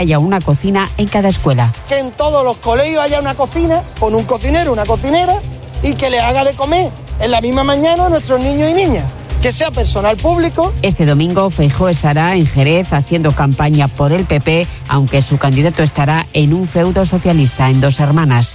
haya una cocina en cada escuela. Que en todos los colegios haya una cocina, con un cocinero, una cocinera, y que le haga de comer en la misma mañana a nuestros niños y niñas. Que sea personal público. Este domingo Feijóo estará en Jerez haciendo campaña por el PP, aunque su candidato estará en un feudo socialista en Dos Hermanas.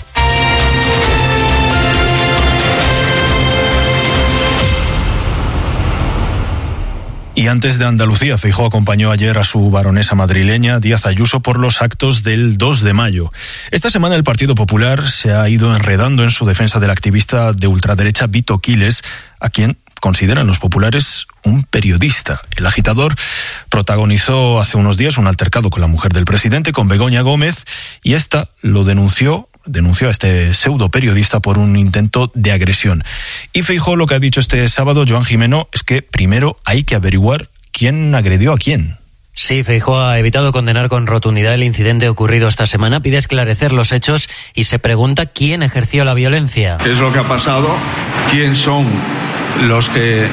Y antes de Andalucía, Feijóo acompañó ayer a su baronesa madrileña, Díaz Ayuso, por los actos del 2 de mayo. Esta semana el Partido Popular se ha ido enredando en su defensa del activista de ultraderecha Vito Quiles, a quien consideran los populares un periodista. El agitador protagonizó hace unos días un altercado con la mujer del presidente, con Begoña Gómez, y esta lo denunció a este pseudo periodista por un intento de agresión. Y Feijóo lo que ha dicho este sábado, Joan Jimeno, es que primero hay que averiguar quién agredió a quién. Sí, Feijóo ha evitado condenar con rotundidad el incidente ocurrido esta semana, pide esclarecer los hechos y se pregunta quién ejerció la violencia. ¿Qué es lo que ha pasado? ¿Quién son los que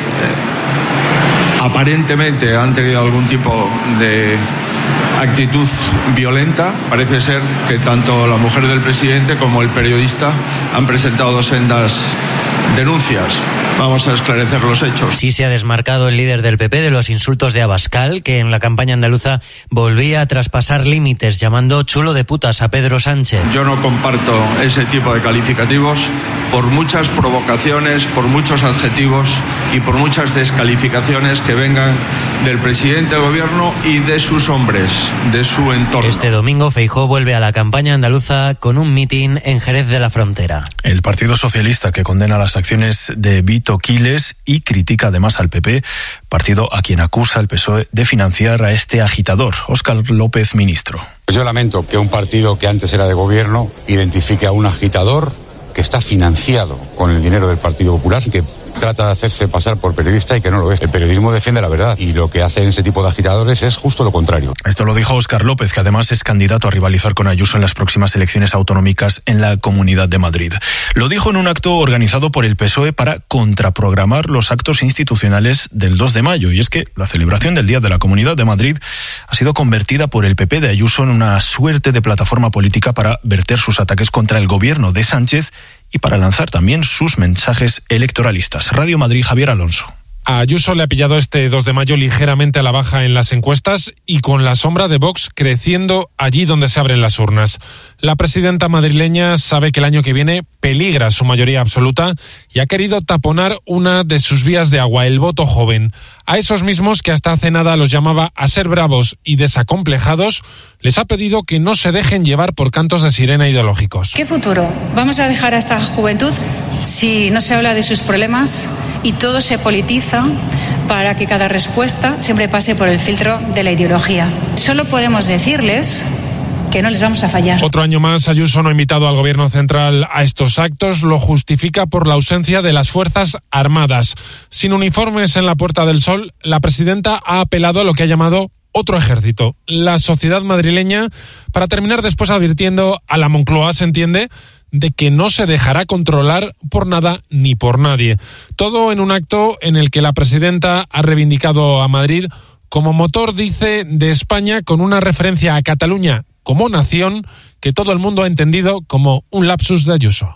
aparentemente han tenido algún tipo de actitud violenta? Parece ser que tanto la mujer del presidente como el periodista han presentado sendas denuncias. Vamos a esclarecer los hechos. Sí se ha desmarcado el líder del PP de los insultos de Abascal, que en la campaña andaluza volvía a traspasar límites llamando chulo de putas a Pedro Sánchez. Yo no comparto ese tipo de calificativos por muchas provocaciones, por muchos adjetivos y por muchas descalificaciones que vengan del presidente del gobierno y de sus hombres, de su entorno. Este domingo Feijóo vuelve a la campaña andaluza con un mitin en Jerez de la Frontera. El Partido Socialista, que condena las acciones de Vito Quiles y critica además al PP, partido a quien acusa el PSOE de financiar a este agitador. Óscar López, ministro. Pues yo lamento que un partido que antes era de gobierno identifique a un agitador que está financiado con el dinero del Partido Popular, que trata de hacerse pasar por periodista y que no lo es. El periodismo defiende la verdad y lo que hacen ese tipo de agitadores es justo lo contrario. Esto lo dijo Óscar López, que además es candidato a rivalizar con Ayuso en las próximas elecciones autonómicas en la Comunidad de Madrid. Lo dijo en un acto organizado por el PSOE para contraprogramar los actos institucionales del 2 de mayo. Y es que la celebración del Día de la Comunidad de Madrid ha sido convertida por el PP de Ayuso en una suerte de plataforma política para verter sus ataques contra el gobierno de Sánchez y para lanzar también sus mensajes electoralistas. Radio Madrid, Javier Alonso. A Ayuso le ha pillado este 2 de mayo ligeramente a la baja en las encuestas y con la sombra de Vox creciendo allí donde se abren las urnas. La presidenta madrileña sabe que el año que viene peligra su mayoría absoluta y ha querido taponar una de sus vías de agua, el voto joven. A esos mismos que hasta hace nada los llamaba a ser bravos y desacomplejados, les ha pedido que no se dejen llevar por cantos de sirena ideológicos. ¿Qué futuro vamos a dejar a esta juventud si no se habla de sus problemas y todo se politiza para que cada respuesta siempre pase por el filtro de la ideología? Solo podemos decirles que no les vamos a fallar. Otro año más, Ayuso no ha invitado al Gobierno central a estos actos, lo justifica por la ausencia de las Fuerzas Armadas. Sin uniformes en la Puerta del Sol, la presidenta ha apelado a lo que ha llamado otro ejército, la sociedad madrileña, para terminar después advirtiendo a la Moncloa, se entiende, de que no se dejará controlar por nada ni por nadie. Todo en un acto en el que la presidenta ha reivindicado a Madrid como motor, dice, de España, con una referencia a Cataluña como nación que todo el mundo ha entendido como un lapsus de Ayuso.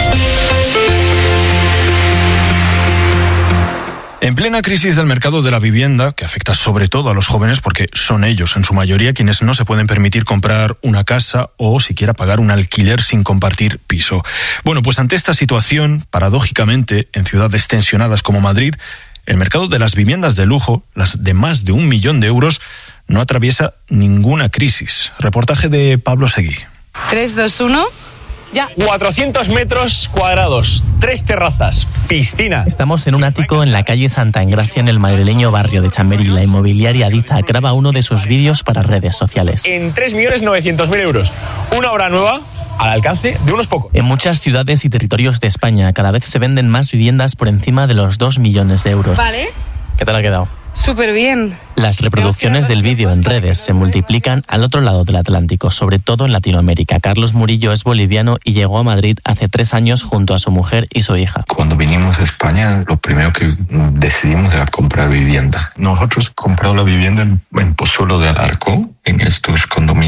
En plena crisis del mercado de la vivienda, que afecta sobre todo a los jóvenes porque son ellos en su mayoría quienes no se pueden permitir comprar una casa o siquiera pagar un alquiler sin compartir piso. Bueno, pues ante esta situación, paradójicamente, en ciudades tensionadas como Madrid, el mercado de las viviendas de lujo, las de más de 1 millón de euros, no atraviesa ninguna crisis. Reportaje de Pablo Seguí. 3, 2, 1... Ya. 400 metros cuadrados, 3 terrazas, piscina. Estamos en un ático en la calle Santa Engracia, en el madrileño barrio de Chamberí. La inmobiliaria Adiza graba uno de sus vídeos para redes sociales. En 3.900.000 euros, una obra nueva al alcance de unos pocos. En muchas ciudades y territorios de España cada vez se venden más viviendas por encima de los 2 millones de euros. Vale. ¿Qué tal ha quedado? Súper bien. Las reproducciones del vídeo en redes se multiplican al otro lado del Atlántico, sobre todo en Latinoamérica. Carlos Murillo es boliviano y llegó a Madrid hace 3 años junto a su mujer y su hija. Cuando vinimos a España, lo primero que decidimos era comprar vivienda. Nosotros compramos la vivienda en Pozuelo de Alarcón, en estos condominios